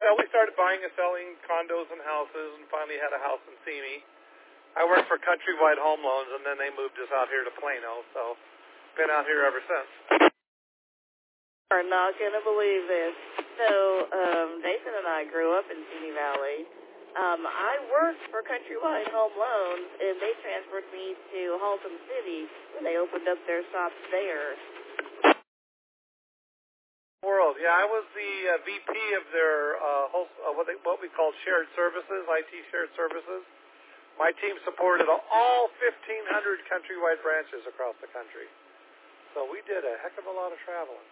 Well, we started buying and selling condos and houses, and finally had a house in Simi. I worked for Countrywide Home Loans, and then they moved us out here to Plano, so been out here ever since. Are not going to believe this. So, Nathan and I grew up in Simi Valley. I worked for Countrywide Home Loans, and they transferred me to Haltom City when they opened up their shops there. World, yeah, I was the VP of their what we called shared services, IT shared services. My team supported all 1,500 Countrywide branches across the country. So we did a heck of a lot of traveling.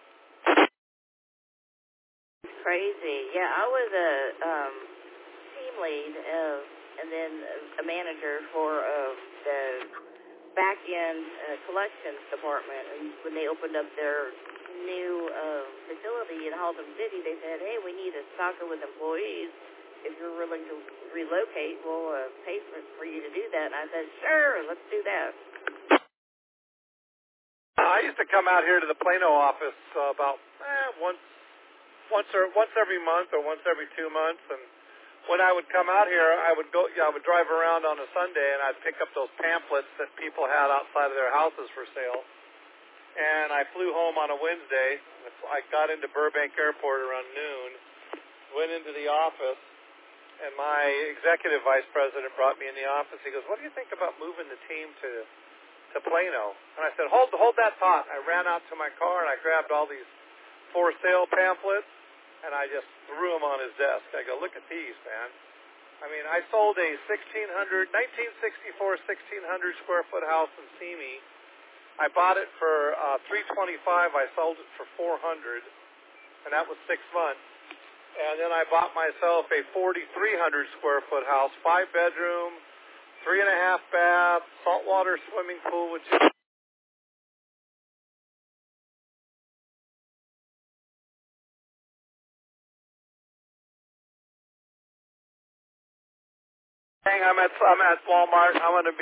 Crazy. Yeah, I was a team lead and then a manager for the back-end collections department. And when they opened up their new facility in Haltom City, they said, hey, we need a stocker with employees. If you're willing to relocate, we'll pay for you to do that. And I said, sure, let's do that. I used to come out here to the Plano office about once every month or once every 2 months. And when I would come out here, I would drive around on a Sunday, and I'd pick up those pamphlets that people had outside of their houses for sale. And I flew home on a Wednesday. I got into Burbank Airport around noon, went into the office, and my executive vice president brought me in the office. He goes, what do you think about moving the team to Plano? And I said, hold that thought. I ran out to my car, and I grabbed all these for sale pamphlets, and I just threw them on his desk. I go, look at these, man. I mean, I sold a 1964 1,600 square foot house in Simi. I bought it for $325. I sold it for $400, and that was 6 months. And then I bought myself a 4,300 square foot house, 5 bedroom, 3.5 bath, saltwater swimming pool, which is I'm at Walmart. I'm going to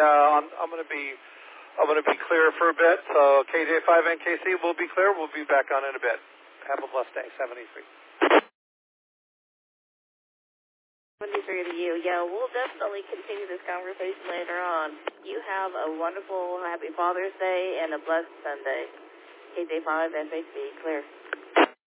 be clear for a bit. So KJ5NKC will be clear. We'll be back on in a bit. Have a blessed day. 73. 73 to you. Yeah, we'll definitely continue this conversation later on. You have a wonderful, happy Father's Day and a blessed Sunday. KJ5NKC, clear.